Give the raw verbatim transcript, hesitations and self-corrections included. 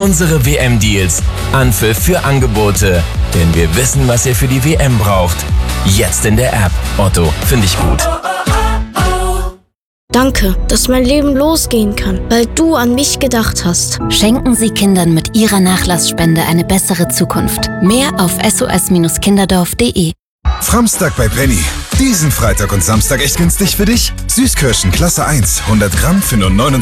unsere W M-Deals. Anpfiff für Angebote. Denn wir wissen, was ihr für die W M braucht. Jetzt in der App. Otto, finde ich gut. Danke, dass mein Leben losgehen kann, weil du an mich gedacht hast. Schenken Sie Kindern mit Ihrer Nachlassspende eine bessere Zukunft. Mehr auf s o s kinderdorf punkt de. Framstag bei Penny. Diesen Freitag und Samstag echt günstig für dich. Süßkirschen Klasse eins, hundert Gramm für nur neunundzwanzig